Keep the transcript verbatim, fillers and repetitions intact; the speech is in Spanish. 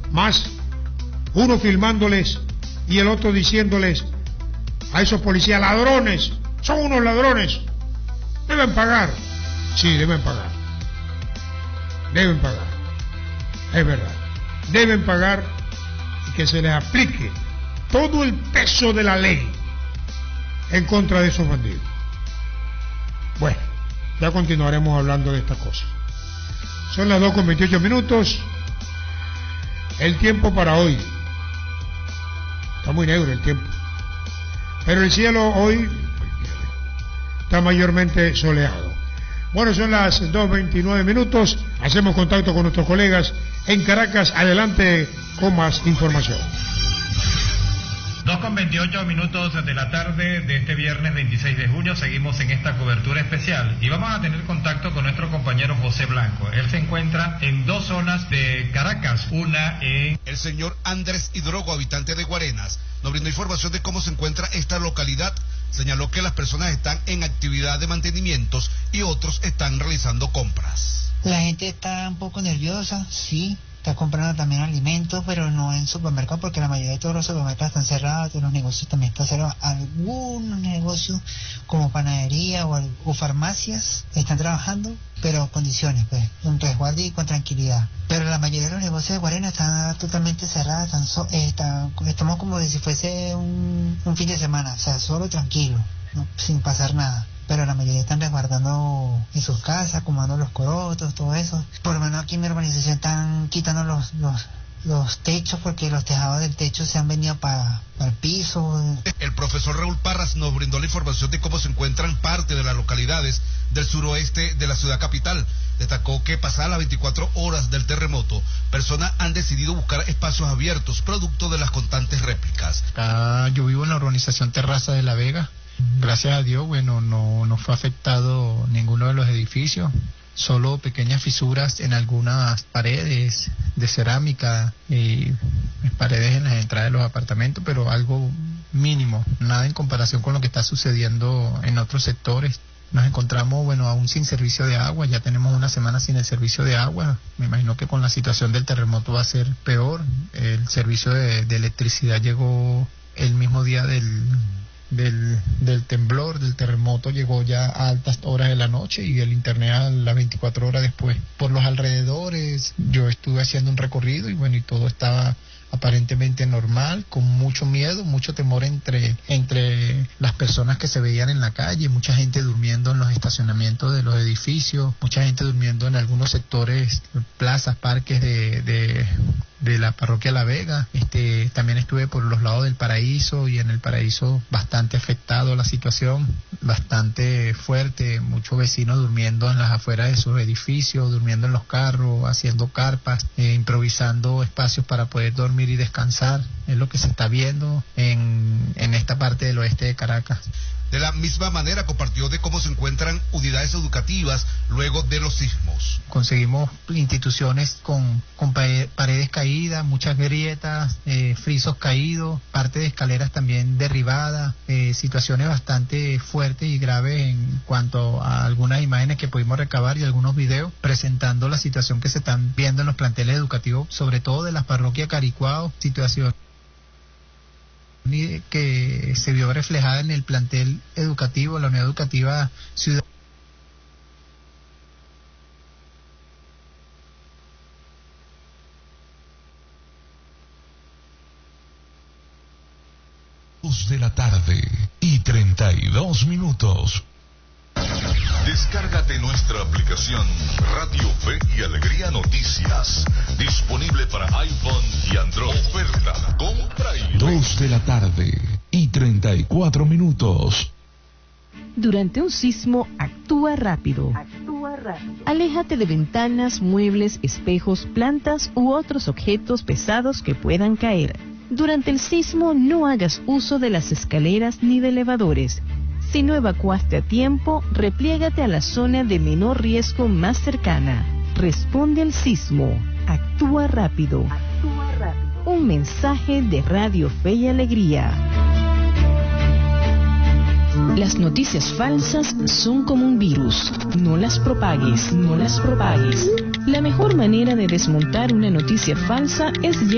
más uno filmándoles y el otro diciéndoles a esos policías: ladrones, son unos ladrones, deben pagar. Sí, deben pagar, deben pagar, es verdad, deben pagar, y que se les aplique todo el peso de la ley en contra de esos bandidos. Bueno, ya continuaremos hablando de estas cosas. Son las dos con veintiocho minutos. El tiempo para hoy está muy negro, el tiempo, pero el cielo hoy está mayormente soleado. Bueno, son las dos veintinueve minutos. Hacemos contacto con nuestros colegas en Caracas. Adelante con más información. dos con veintiocho minutos de la tarde de este viernes veintiséis de junio. Seguimos en esta cobertura especial y vamos a tener contacto con nuestro compañero José Blanco. Él se encuentra en dos zonas de Caracas, una en... El señor Andrés Hidrogo, habitante de Guarenas, nos brindó información de cómo se encuentra esta localidad. Señaló que las personas están en actividad de mantenimientos y otros están realizando compras. La gente está un poco nerviosa, sí. Está comprando también alimentos, pero no en supermercados, porque la mayoría de todos los supermercados están cerrados, todos los negocios también están cerrados. Algunos negocios como panadería o, o farmacias están trabajando, pero en condiciones, pues, con resguardo y con tranquilidad. Pero la mayoría de los negocios de Guarena están totalmente cerrados, están so, están, estamos como si fuese un, un fin de semana, o sea, solo tranquilo, ¿no? Sin pasar nada. Pero la mayoría están resguardando en sus casas, acomodando los corotos, todo eso. Por lo menos aquí en mi urbanización están quitando los los, los techos, porque los tejados del techo se han venido para pa el piso. El profesor Raúl Parras nos brindó la información de cómo se encuentran parte de las localidades del suroeste de la ciudad capital. Destacó que pasadas las veinticuatro horas del terremoto, personas han decidido buscar espacios abiertos, producto de las constantes réplicas. Acá yo vivo en la urbanización Terraza de la Vega. Gracias a Dios, bueno, no, no fue afectado ninguno de los edificios, solo pequeñas fisuras en algunas paredes de cerámica y paredes en las entradas de los apartamentos, pero algo mínimo, nada en comparación con lo que está sucediendo en otros sectores. Nos encontramos, bueno, aún sin servicio de agua, ya tenemos una semana sin el servicio de agua. Me imagino que con la situación del terremoto va a ser peor. El servicio de, de electricidad llegó el mismo día del... Del, del temblor, del terremoto, llegó ya a altas horas de la noche, y el internet a las veinticuatro horas después. Por los alrededores yo estuve haciendo un recorrido y bueno, y todo estaba aparentemente normal, con mucho miedo, mucho temor entre, entre las personas que se veían en la calle, mucha gente durmiendo en los estacionamientos de los edificios, mucha gente durmiendo en algunos sectores, plazas, parques de, de, de la parroquia La Vega. Este, también estuve por los lados del Paraíso, y en el Paraíso bastante afectado la situación, bastante fuerte, muchos vecinos durmiendo en las afueras de sus edificios, durmiendo en los carros, haciendo carpas, eh, improvisando espacios para poder dormir y descansar. Es lo que se está viendo en, en esta parte del oeste de Caracas. De la misma manera compartió de cómo se encuentran unidades educativas luego de los sismos. Conseguimos instituciones con, con paredes caídas, muchas grietas, eh, frisos caídos, parte de escaleras también derribadas, eh, situaciones bastante fuertes y graves en cuanto a algunas imágenes que pudimos recabar y algunos videos presentando la situación que se están viendo en los planteles educativos, sobre todo de las parroquias Caricuao, situación que se vio reflejada en el plantel educativo, la unidad educativa ciudad. Dos de la tarde y treinta y dos minutos. Descárgate nuestra aplicación Radio Fe y Alegría Noticias, disponible para iPhone y Android. Oferta, compra y... Dos de la tarde y treinta y cuatro minutos. Durante un sismo, actúa rápido. Actúa rápido. Aléjate de ventanas, muebles, espejos, plantas u otros objetos pesados que puedan caer. Durante el sismo, no hagas uso de las escaleras ni de elevadores. Si no evacuaste a tiempo, repliégate a la zona de menor riesgo más cercana. Responde al sismo. Actúa rápido. Actúa rápido. Un mensaje de Radio Fe y Alegría. Las noticias falsas son como un virus. No las propagues, no las propagues. La mejor manera de desmontar una noticia falsa es